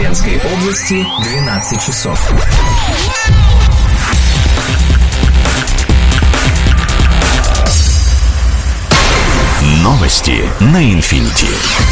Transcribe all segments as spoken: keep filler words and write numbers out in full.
Смоленской области двенадцать часов. Новости на Инфинити.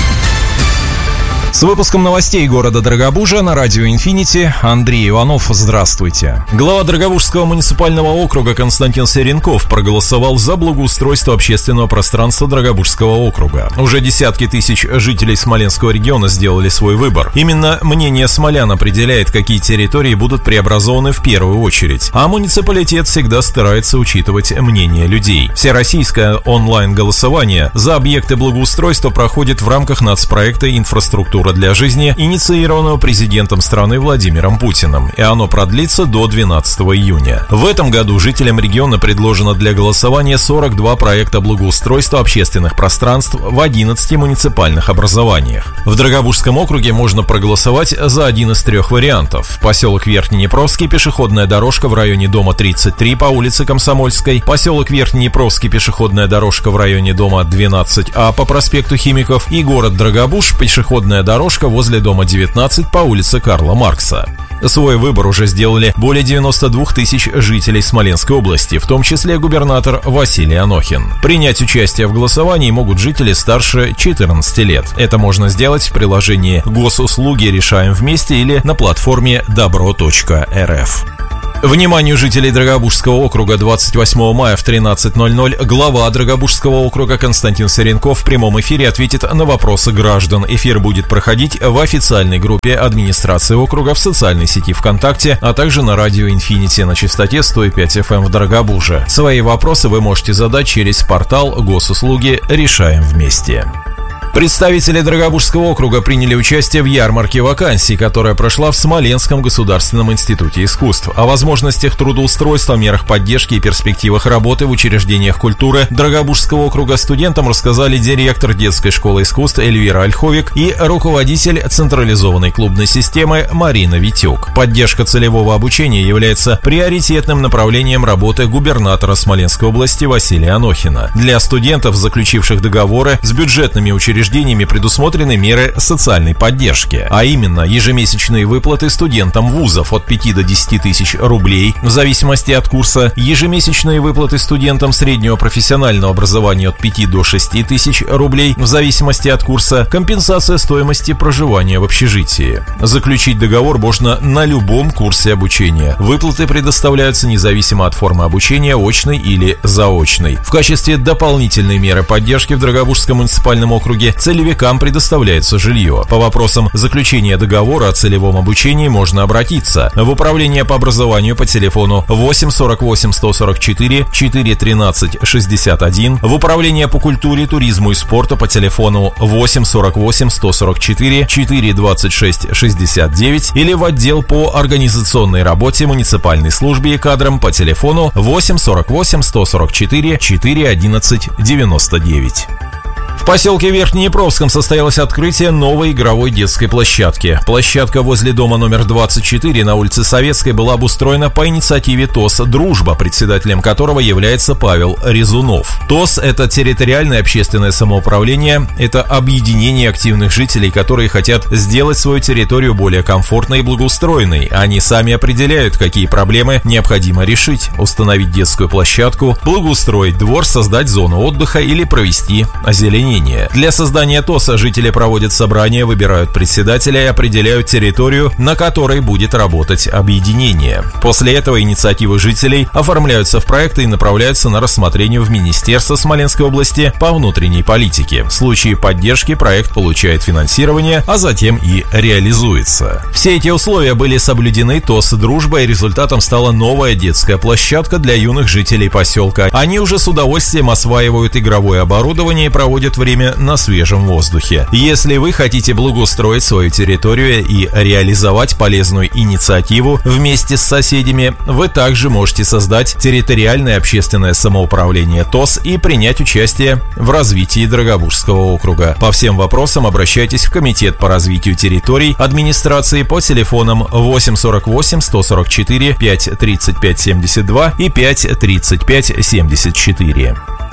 С выпуском новостей города Дорогобужа на радио «Инфинити» Андрей Иванов. Здравствуйте. Глава Дорогобужского муниципального округа Константин Серенков проголосовал за благоустройство общественного пространства Дорогобужского округа. Уже десятки тысяч жителей Смоленского региона сделали свой выбор. Именно мнение смолян определяет, какие территории будут преобразованы в первую очередь. А муниципалитет всегда старается учитывать мнение людей. Всероссийское онлайн-голосование за объекты благоустройства проходит в рамках нацпроекта «Инфраструктура для жизни», инициированного президентом страны Владимиром Путиным, и оно продлится до двенадцатого июня. В этом году жителям региона предложено для голосования сорок два проекта благоустройства общественных пространств в одиннадцати муниципальных образованиях. В Дорогобужском округе можно проголосовать за один из трех вариантов. Поселок Верхнеднепровский, пешеходная дорожка в районе дома тридцать три по улице Комсомольской, поселок Верхнеднепровский, пешеходная дорожка в районе дома двенадцать А по проспекту Химиков и город Дорогобуж, пешеходная дорожка Дорожка возле дома девятнадцать по улице Карла Маркса. Свой выбор уже сделали более девяноста двух тысяч жителей Смоленской области, в том числе губернатор Василий Анохин. Принять участие в голосовании могут жители старше четырнадцати лет. Это можно сделать в приложении «Госуслуги. Решаем вместе» или на платформе добро точка эр эф. Вниманию жителей Дорогобужского округа двадцать восьмого мая в тринадцать ноль ноль глава Дорогобужского округа Константин Серенков в прямом эфире ответит на вопросы граждан. Эфир будет проходить в официальной группе администрации округа в социальной сети ВКонтакте, а также на радио «Инфинити» на частоте сто пять эф эм в Дорогобуже. Свои вопросы вы можете задать через портал «Госуслуги. Решаем вместе». Представители Дорогобужского округа приняли участие в ярмарке вакансий, которая прошла в Смоленском государственном институте искусств. О возможностях трудоустройства, мерах поддержки и перспективах работы в учреждениях культуры Дорогобужского округа студентам рассказали директор детской школы искусств Эльвира Ольховик и руководитель централизованной клубной системы Марина Витюк. Поддержка целевого обучения является приоритетным направлением работы губернатора Смоленской области Василия Анохина. Для студентов, заключивших договоры с бюджетными учреждениями, предусмотрены меры социальной поддержки, а именно ежемесячные выплаты студентам вузов от пяти до десяти тысяч рублей в зависимости от курса, ежемесячные выплаты студентам среднего профессионального образования от пяти до шести тысяч рублей в зависимости от курса, компенсация стоимости проживания в общежитии. Заключить договор можно на любом курсе обучения. Выплаты предоставляются независимо от формы обучения, очной или заочной. В качестве дополнительной меры поддержки в Дорогобужском муниципальном округе целевикам предоставляется жилье. По вопросам заключения договора о целевом обучении можно обратиться в управление по образованию по телефону восемь сорок восемь сто сорок четыре четыре тринадцать шестьдесят один, в управление по культуре, туризму и спорту по телефону восемь сорок восемь сто сорок четыре четыре двадцать шесть шестьдесят девять или в отдел по организационной работе муниципальной службе и кадрам по телефону восемь сорок восемь сто сорок четыре четыре одиннадцать девяносто девять. В поселке Верхнеднепровском состоялось открытие новой игровой детской площадки. Площадка возле дома номер двадцать четыре на улице Советской была обустроена по инициативе ТОС «Дружба», председателем которого является Павел Резунов. ТОС – это территориальное общественное самоуправление, это объединение активных жителей, которые хотят сделать свою территорию более комфортной и благоустроенной. Они сами определяют, какие проблемы необходимо решить: установить детскую площадку, благоустроить двор, создать зону отдыха или провести озеленение. Для создания ТОСа жители проводят собрания, выбирают председателя и определяют территорию, на которой будет работать объединение. После этого инициативы жителей оформляются в проекты и направляются на рассмотрение в Министерство Смоленской области по внутренней политике. В случае поддержки проект получает финансирование, а затем и реализуется. Все эти условия были соблюдены ТОС «Дружба», и результатом стала новая детская площадка для юных жителей поселка. Они уже с удовольствием осваивают игровое оборудование и проводят время на свежем воздухе. Если вы хотите благоустроить свою территорию и реализовать полезную инициативу вместе с соседями, вы также можете создать территориальное общественное самоуправление ТОС и принять участие в развитии Дорогобужского округа. По всем вопросам обращайтесь в Комитет по развитию территорий администрации по телефонам восемь сорок восемь сто сорок четыре пять тридцать пять семьдесят два и пять тридцать пять семьдесят четыре.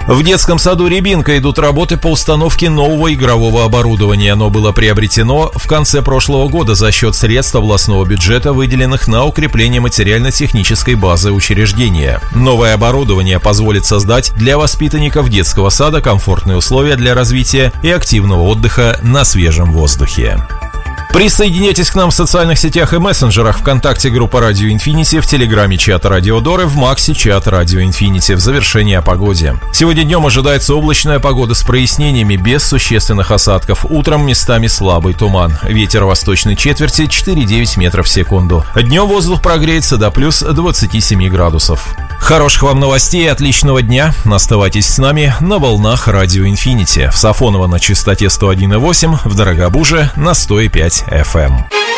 В детском саду «Рябинка» идут работы по установке нового игрового оборудования. Оно было приобретено в конце прошлого года за счет средств областного бюджета, выделенных на укрепление материально-технической базы учреждения. Новое оборудование позволит создать для воспитанников детского сада комфортные условия для развития и активного отдыха на свежем воздухе. Присоединяйтесь к нам в социальных сетях и мессенджерах: ВКонтакте группа Радио Инфинити, в Телеграме чат Радио Доры, в Максе чат Радио Инфинити. В завершении о погоде. Сегодня днем ожидается облачная погода с прояснениями, без существенных осадков. Утром местами слабый туман. Ветер восточной четверти четыре-девять метров в секунду. Днем воздух прогреется до плюс двадцати семи градусов. Хороших вам новостей и отличного дня. Оставайтесь с нами на волнах Радио Инфинити. В Сафоново на частоте сто один и восемь, в Дорогобуже на сто и пять эф эм.